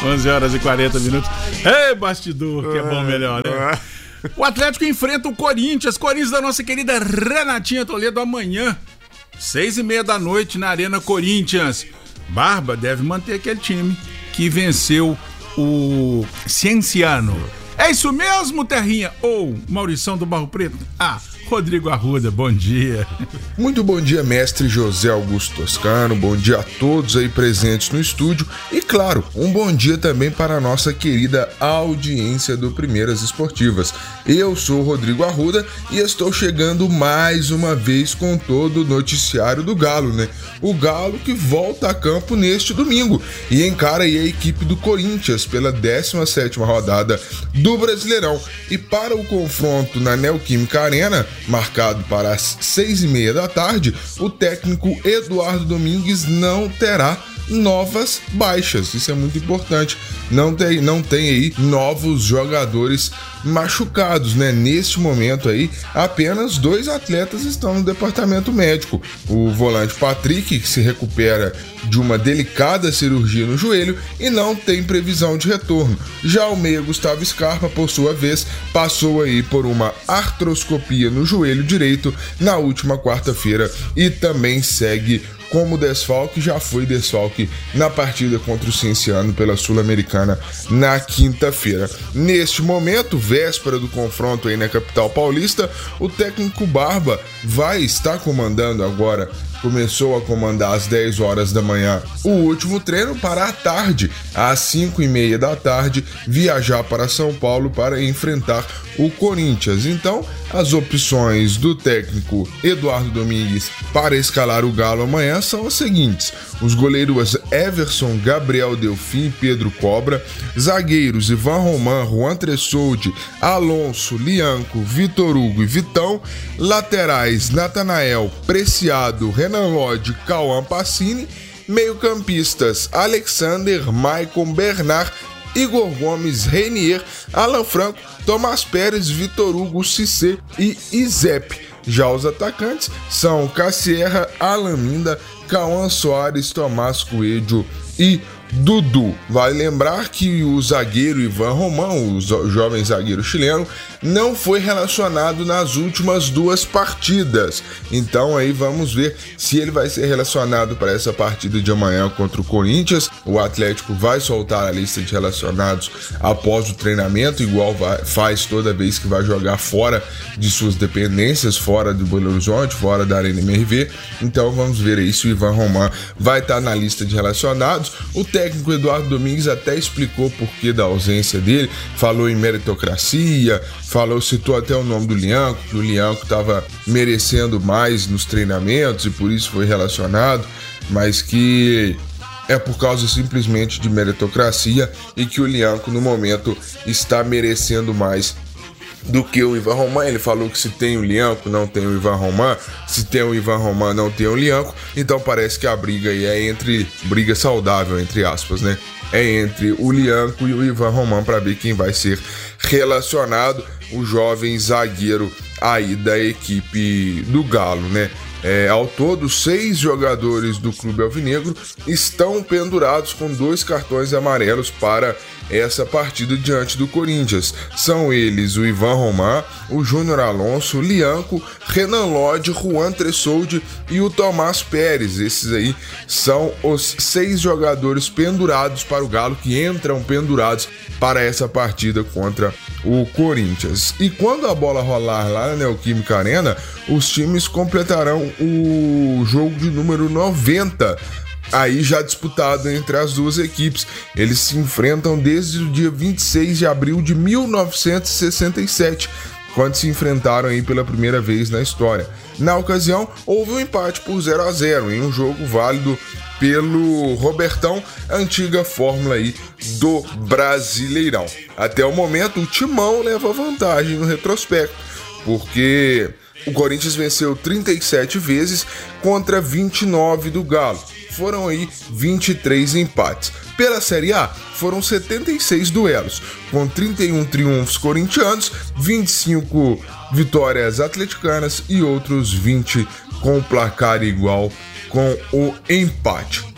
11 horas e 40 minutos. Ei, bastidor, que é bom melhor, né? O Atlético enfrenta o Corinthians da nossa querida Renatinha Toledo amanhã, 6h30 da noite na Arena Corinthians. Barba deve manter aquele time que venceu o Cienciano. É isso mesmo, Terrinha? Ou Maurição do Barro Preto? Rodrigo Arruda, bom dia. Muito bom dia, mestre José Augusto Toscano, bom dia a todos aí presentes no estúdio e, claro, um bom dia também para a nossa querida audiência do Primeiras Esportivas. Eu sou o Rodrigo Arruda e estou chegando mais uma vez com todo o noticiário do Galo, né? O Galo que volta a campo neste domingo e encara aí a equipe do Corinthians pela 17ª rodada do Brasileirão. E para o confronto na Neoquímica Arena, marcado para as 6h30 da tarde, o técnico Eduardo Domingues não terá novas baixas. Isso é muito importante. Não tem aí novos jogadores machucados, né? Neste momento aí, apenas 2 atletas estão no departamento médico. O volante Patrick, que se recupera de uma delicada cirurgia no joelho e não tem previsão de retorno. Já o meia Gustavo Scarpa, por sua vez, passou aí por uma artroscopia no joelho direito na última quarta-feira e também segue como desfalque, já foi desfalque na partida contra o Cienciano pela Sul-Americana na quinta-feira. Neste momento, véspera do confronto aí na capital paulista, o técnico Barba vai estar comandando agora, começou a comandar às 10 horas da manhã o último treino para à tarde, às 5h30 da tarde, viajar para São Paulo para enfrentar o Corinthians. Então, as opções do técnico Eduardo Domingues para escalar o Galo amanhã são as seguintes: os goleiros Everson, Gabriel Delfim e Pedro Cobra, zagueiros Ivan Roman, Juan Tressoldi, Alonso, Lianco, Vitor Hugo e Vitão, laterais Natanael, Preciado, Renan Lodge, Cauã Pacini, meio-campistas Alexander, Maicon, Bernard, Igor Gomes, Reinier, Alan Franco, Tomás Pérez, Vitor Hugo, Cissé e Izep. Já os atacantes são Cassierra, Alan Minda, Cauã Soares, Tomás Coelho e Dudu. Vale lembrar que o zagueiro Ivan Romão, o jovem zagueiro chileno, não foi relacionado nas últimas 2 partidas. Então aí vamos ver se ele vai ser relacionado para essa partida de amanhã contra o Corinthians. O Atlético vai soltar a lista de relacionados após o treinamento, igual faz toda vez que vai jogar fora de suas dependências, fora do Belo Horizonte, fora da Arena MRV. Então vamos ver aí se o Ivan Romão vai estar na lista de relacionados. O técnico Eduardo Domingues até explicou o porquê da ausência dele, falou em meritocracia, citou até o nome do Lianco, que o Lianco estava merecendo mais nos treinamentos e por isso foi relacionado, mas que é por causa simplesmente de meritocracia e que o Lianco no momento está merecendo mais do que o Ivan Roman. Ele falou que se tem o Lianco, não tem o Ivan Roman, se tem o Ivan Roman, não tem o Lianco. Então parece que a briga aí é briga saudável, entre aspas, né? É entre o Lianco e o Ivan Roman para ver quem vai ser relacionado, o jovem zagueiro aí da equipe do Galo, né? Ao todo, 6 jogadores do Clube Alvinegro estão pendurados com 2 cartões amarelos para essa partida diante do Corinthians. São eles o Ivan Roman, o Júnior Alonso, o Lianco, Renan Lodge, Juan Tressoldi e o Tomás Pérez. Esses aí são os 6 jogadores pendurados para o Galo, que entram pendurados para essa partida contra o Corinthians. E quando a bola rolar lá na Neoquímica Arena, os times completarão o jogo de número 90, aí já disputado entre as duas equipes. Eles se enfrentam desde o dia 26 de abril de 1967, quando se enfrentaram aí pela primeira vez na história. Na ocasião, houve um empate por 0-0 em um jogo válido pelo Robertão, antiga fórmula aí do Brasileirão. Até o momento, o Timão leva vantagem no retrospecto, porque o Corinthians venceu 37 vezes contra 29 do Galo. Foram aí 23 empates. Pela Série A, foram 76 duelos, com 31 triunfos corintianos, 25 vitórias atleticanas e outros 20 com placar igual com o empate.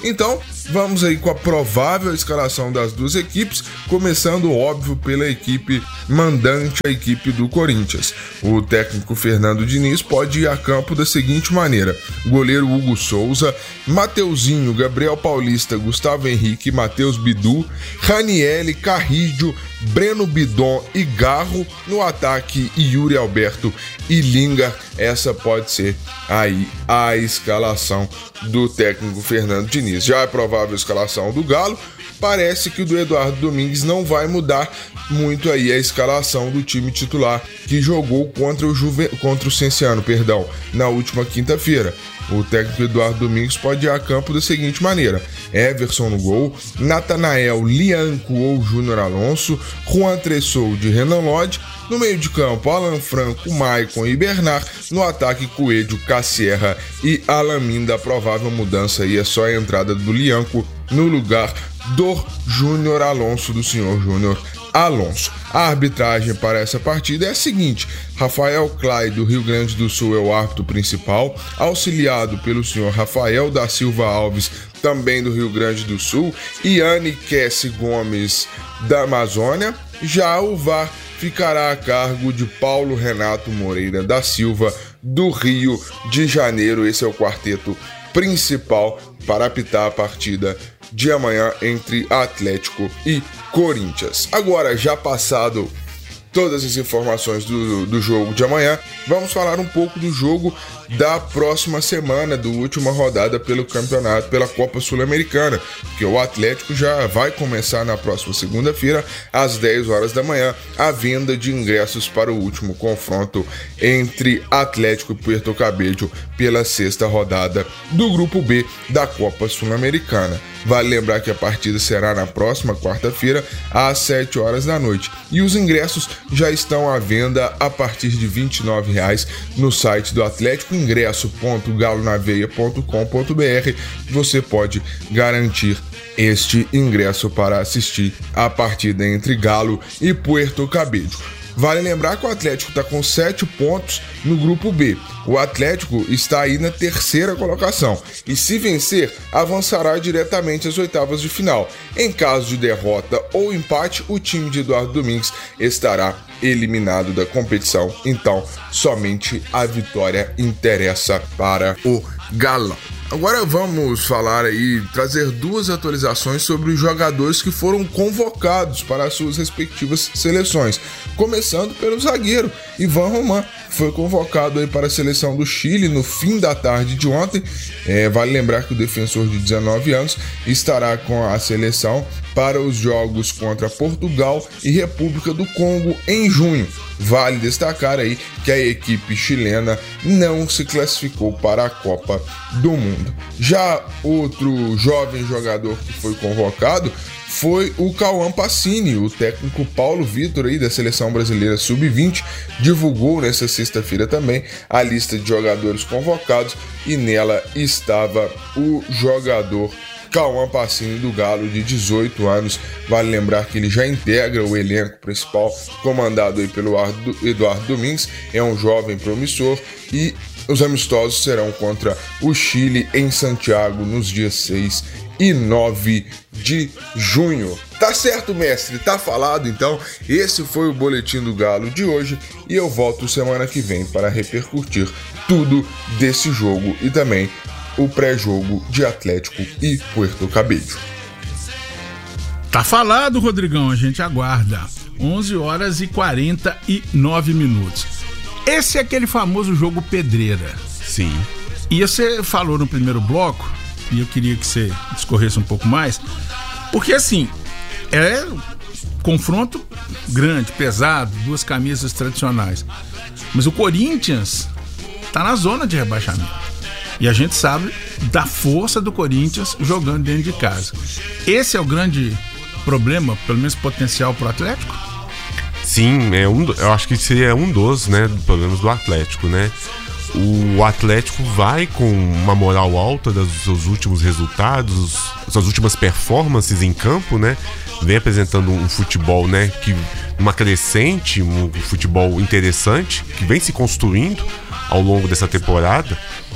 Então, vamos aí com a provável escalação das duas equipes, começando, óbvio, pela equipe mandante, a equipe do Corinthians. O técnico Fernando Diniz pode ir a campo da seguinte maneira: goleiro Hugo Souza, Mateuzinho, Gabriel Paulista, Gustavo Henrique, Matheus Bidu, Ranielli, Carrídio, Breno Bidon e Garro. No ataque, Yuri Alberto e Linga. Essa pode ser aí a escalação do técnico Fernando Diniz. Já é provável a escalação do Galo. Parece que o do Eduardo Domingues não vai mudar muito aí a escalação do time titular que jogou contra o Cienciano, na última quinta-feira. O técnico Eduardo Domingues pode ir a campo da seguinte maneira: Everson no gol, Natanael, Lianco ou Júnior Alonso, Juan Tressoldi, Renan Lodge. No meio de campo, Alan Franco, Maicon e Bernard. No ataque, Coelho, Cassierra e Alaminda. A provável mudança aí é só a entrada do Lianco no lugar do Júnior Alonso, do senhor Júnior Alonso. A arbitragem para essa partida é a seguinte: Rafael Clay, do Rio Grande do Sul, é o árbitro principal, auxiliado pelo senhor Rafael da Silva Alves, também do Rio Grande do Sul, e Anne Kessi Gomes, da Amazônia. Já o VAR ficará a cargo de Paulo Renato Moreira da Silva, do Rio de Janeiro. Esse é o quarteto principal para apitar a partida de amanhã entre Atlético e Corinthians. Agora, já passado todas as informações do jogo de amanhã, vamos falar um pouco do jogo da próxima semana, da última rodada pelo campeonato, pela Copa Sul-Americana, que o Atlético já vai começar na próxima segunda-feira, às 10 horas da manhã, a venda de ingressos para o último confronto entre Atlético e Puerto Cabello pela sexta rodada do Grupo B da Copa Sul-Americana. Vale lembrar que a partida será na próxima quarta-feira, às 7 horas da noite. E os ingressos já estão à venda a partir de R$ 29,00 no site do Atlético, ingresso.galonaveia.com.br. Você pode garantir este ingresso para assistir a partida entre Galo e Puerto Cabello. Vale lembrar que o Atlético está com 7 pontos no Grupo B. O Atlético está aí na terceira colocação e, se vencer, avançará diretamente às oitavas de final. Em caso de derrota ou empate, o time de Eduardo Domingues estará eliminado da competição. Então, somente a vitória interessa para o Galão. Agora vamos falar aí, trazer duas atualizações sobre os jogadores que foram convocados para as suas respectivas seleções. Começando pelo zagueiro Ivan Roman, foi convocado aí para a seleção do Chile no fim da tarde de ontem. Vale lembrar que o defensor de 19 anos estará com a seleção para os jogos contra Portugal e República do Congo em junho. Vale destacar aí que a equipe chilena não se classificou para a Copa do Mundo. Já outro jovem jogador que foi convocado foi o Cauã Pacini. O técnico Paulo Vitor aí da seleção brasileira sub-20 divulgou nesta sexta-feira também a lista de jogadores convocados e nela estava o jogador Cauã Pacini do Galo, de 18 anos. Vale lembrar que ele já integra o elenco principal, comandado aí pelo Eduardo Domingues. É um jovem promissor e os amistosos serão contra o Chile em Santiago nos dias 6 e 9 de junho. Tá certo, mestre? Tá falado, então. Esse foi o Boletim do Galo de hoje e eu volto semana que vem para repercutir tudo desse jogo e também o pré-jogo de Atlético e Puerto Cabello. Tá falado, Rodrigão, a gente aguarda. 11 horas e 49 minutos. Esse é aquele famoso jogo pedreira. Sim. E você falou no primeiro bloco, e eu queria que você discorresse um pouco mais, porque assim, é confronto grande, pesado, duas camisas tradicionais. Mas o Corinthians tá na zona de rebaixamento. E a gente sabe da força do Corinthians jogando dentro de casa. Esse é o grande problema, pelo menos potencial para o Atlético? Sim, eu acho que seria um dos problemas do Atlético, né? O Atlético vai com uma moral alta dos seus últimos resultados, suas últimas performances em campo, né? Vem apresentando um futebol, que uma crescente, um futebol interessante, que vem se construindo ao longo dessa temporada.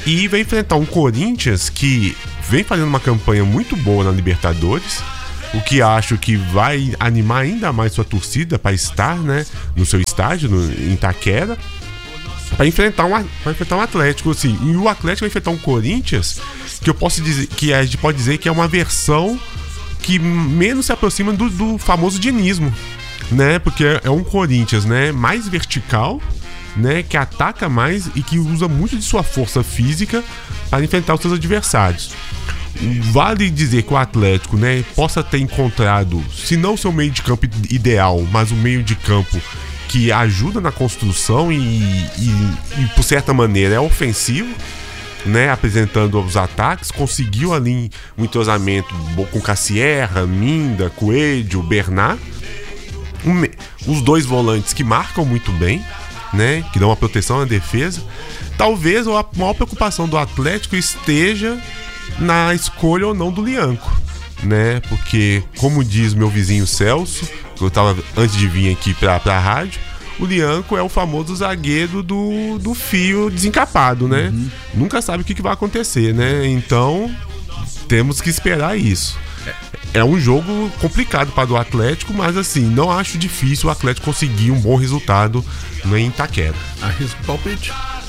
E vai enfrentar um Corinthians que vem fazendo uma campanha muito boa na Libertadores, o que acho que vai animar ainda mais sua torcida para estar, né, no seu estádio, em Itaquera, para enfrentar um Atlético, assim. E o Atlético vai enfrentar um Corinthians que eu posso dizer, que a gente pode dizer que é uma versão que menos se aproxima do famoso dinismo, né? Porque é um Corinthians, né, mais vertical, né, que ataca mais e que usa muito de sua força física para enfrentar os seus adversários. Vale dizer que o Atlético, né, possa ter encontrado, se não seu meio de campo ideal, mas um meio de campo que ajuda na construção e por certa maneira é ofensivo, né, apresentando os ataques. Conseguiu ali um entrosamento com Cassierra, Minda, Coelho, Bernard, os dois volantes que marcam muito bem, né, que dão uma proteção na defesa. Talvez a maior preocupação do Atlético esteja na escolha ou não do Lianco, né, porque, como diz meu vizinho Celso, eu tava antes de vir aqui pra rádio, o Lianco é o famoso zagueiro do fio desencapado, né? Nunca sabe o que vai acontecer, né? Então temos que esperar isso. É um jogo complicado para o Atlético, mas assim, não acho difícil o Atlético conseguir um bom resultado em Itaquera. Arrisco o palpite.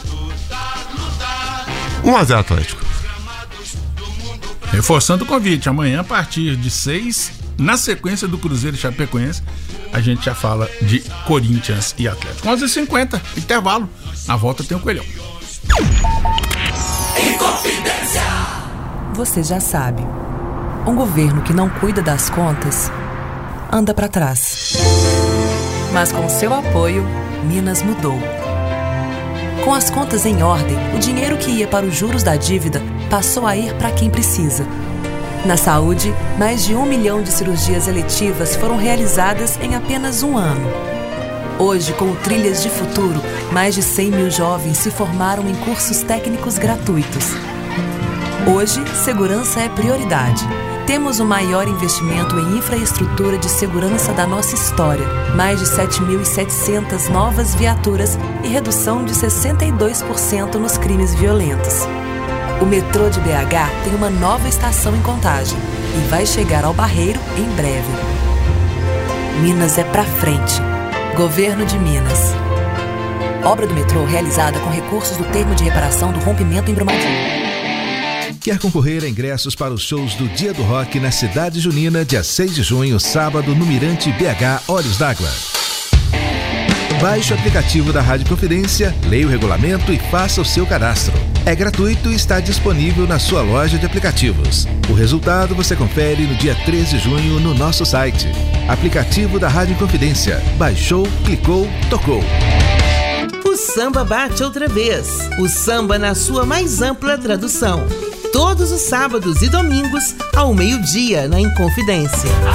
1-0 Atlético. Reforçando o convite, amanhã a partir de 6, na sequência do Cruzeiro e Chapecoense, a gente já fala de Corinthians e Atlético. 11h50, intervalo. Na volta tem o Coelhão. Você já sabe, um governo que não cuida das contas anda para trás. Mas com seu apoio, Minas mudou. Com as contas em ordem, o dinheiro que ia para os juros da dívida passou a ir para quem precisa. Na saúde, mais de 1 milhão de cirurgias eletivas foram realizadas em apenas um ano. Hoje, com o Trilhas de Futuro, mais de 100 mil jovens se formaram em cursos técnicos gratuitos. Hoje, segurança é prioridade. Temos o maior investimento em infraestrutura de segurança da nossa história. Mais de 7.700 novas viaturas e redução de 62% nos crimes violentos. O metrô de BH tem uma nova estação em Contagem e vai chegar ao Barreiro em breve. Minas é pra frente. Governo de Minas. Obra do metrô realizada com recursos do termo de reparação do rompimento em Brumadinho. Quer concorrer a ingressos para os shows do Dia do Rock na Cidade Junina, dia 6 de junho, sábado, no Mirante BH Olhos d'Água? Baixe o aplicativo da Rádio Confidência, leia o regulamento e faça o seu cadastro. É gratuito e está disponível na sua loja de aplicativos. O resultado você confere no dia 13 de junho no nosso site. Aplicativo da Rádio Confidência. Baixou, clicou, tocou. O samba bate outra vez. O samba na sua mais ampla tradução. Todos os sábados e domingos, ao meio-dia, na Inconfidência.